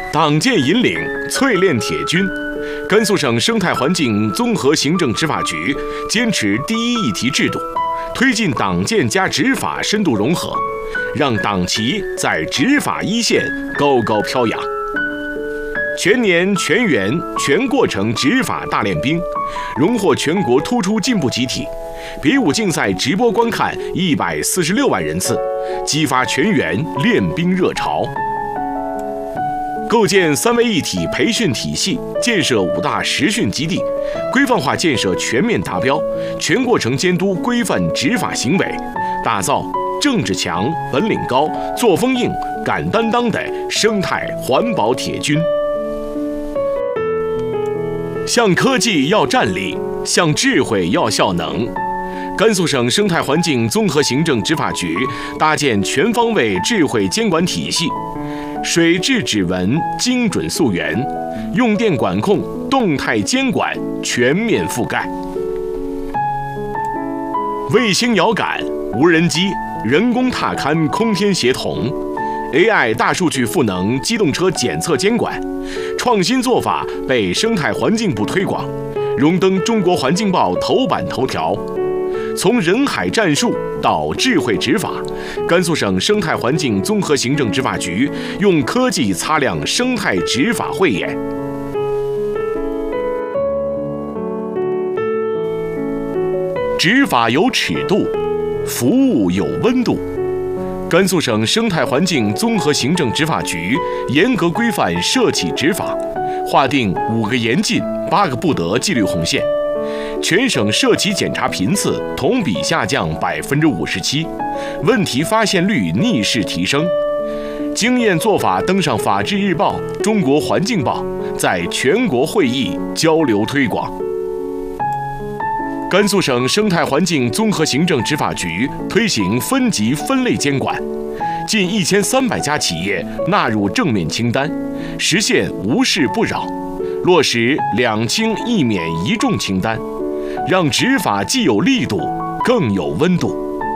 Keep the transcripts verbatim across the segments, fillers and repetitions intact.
党建引领，淬炼铁军。甘肃省生态环境综合行政执法局坚持第一议题制度，推进党建加执法深度融合，让党旗在执法一线高高飘扬。全年全员全过程执法大练兵，荣获全国突出进步集体。比武竞赛直播观看一百四十六万人次，激发全员练兵热潮。构建三位一体培训体系，建设五大实训基地，规范化建设全面达标，全过程监督规范执法行为，打造政治强、本领高、作风硬、敢担当的生态环保铁军。向科技要战力，向智慧要效能。甘肃省生态环境综合行政执法局搭建全方位智慧监管体系，水质指纹精准溯源，用电管控动态监管全面覆盖。卫星遥感、无人机、人工踏勘空天协同 ，A I 大数据赋能机动车检测监管，创新做法被生态环境部推广，荣登中国环境报头版头条。从人海战术到智慧执法，甘肃省生态环境综合行政执法局用科技擦亮生态执法慧眼。执法有尺度，服务有温度。甘肃省生态环境综合行政执法局严格规范涉企执法，划定五个严禁、八个不得纪律红线。全省涉企检查频次同比下降百分之五十七，问题发现率逆势提升。经验做法登上《法制日报》《中国环境报》，在全国会议交流推广。甘肃省生态环境综合行政执法局推行分级分类监管，近一千三百家企业纳入正面清单，实现无事不扰，落实两清一免一重清单，让执法既有力度，更有温度。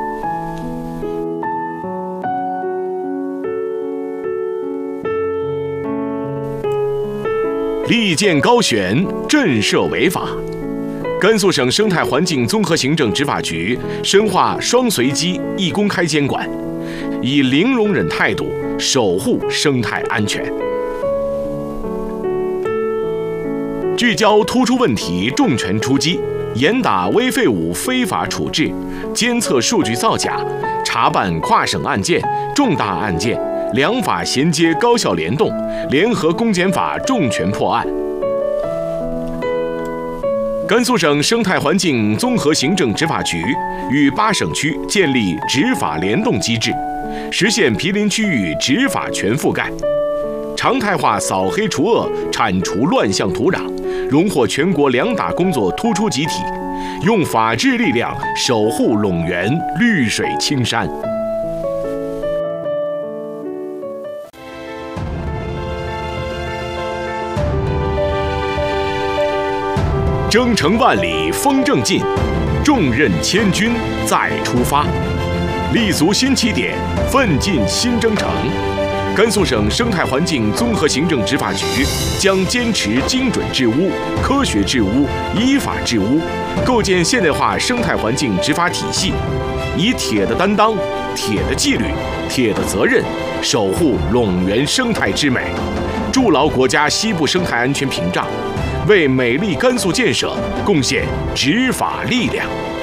利剑高悬，震慑违法。甘肃省生态环境综合行政执法局深化双随机一公开监管，以零容忍态度守护生态安全。聚焦突出问题，重拳出击，严打微废物非法处置，监测数据造假，查办跨省案件、重大案件，两法衔接高效联动，联合公检法重拳破案。甘肃省生态环境综合行政执法局与八省区建立执法联动机制，实现毗邻区域执法全覆盖，常态化扫黑除恶，铲除乱象土壤，荣获全国两打工作突出集体，用法治力量守护陇源绿水青山。征程万里风正劲，重任千钧再出发，立足新起点，奋进新征程。甘肃省生态环境综合行政执法局将坚持精准治污、科学治污、依法治污，构建现代化生态环境执法体系，以铁的担当、铁的纪律、铁的责任，守护陇源生态之美，筑牢国家西部生态安全屏障，为美丽甘肃建设贡献执法力量。